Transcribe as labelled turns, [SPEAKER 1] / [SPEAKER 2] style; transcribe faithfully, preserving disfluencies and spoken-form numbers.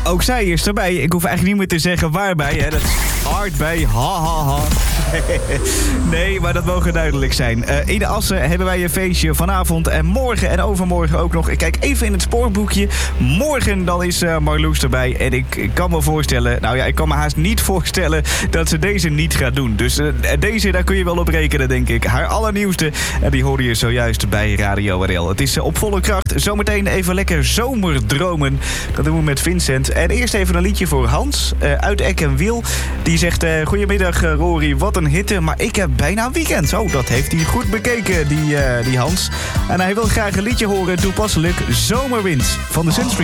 [SPEAKER 1] ook zij is erbij. Ik hoef eigenlijk niet meer te zeggen waarbij. Hè. Dat is hard bij. Ha, ha, ha. Nee, maar dat mogen duidelijk zijn. Uh, in de Assen hebben wij een feestje vanavond en morgen en overmorgen ook nog. Ik kijk even in het spoorboekje. Morgen dan is uh, Marloes erbij. En ik, ik kan me voorstellen, nou ja, ik kan me haast niet voorstellen dat ze deze niet gaat doen. Dus uh, deze, daar kun je wel op rekenen, denk ik. Haar allernieuwste, en die hoorde je zojuist bij Radio R L. Het is uh, op volle kracht. Zometeen even lekker zomerdromen. Dat doen we met Vincent. En eerst even een liedje voor Hans uh, uit Eck en Wiel. Die zegt, uh, goedemiddag uh, Rory, wat een hitte, maar ik heb bijna een weekend. Zo, dat heeft hij goed bekeken, die, uh, die Hans. En hij wil graag een liedje horen, toepasselijk Zomerwind van de Sunscreen.